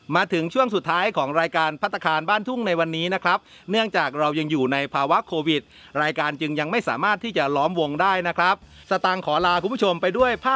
มาถึงช่วงสุดท้ายของรายการภัตตาคารบ้านทุ่งในวันนี้นะครับเนื่องจากเรายังอยู่ในภาวะโควิดรายการจึงยังไม่สามารถที่จะล้อมวงได้นะครับสตางค์ขอลาคุณผู้ชมไปด้วยภาพ